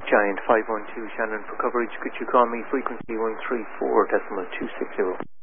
Giant 512 Shannon for coverage. Could you call me frequency 134.260?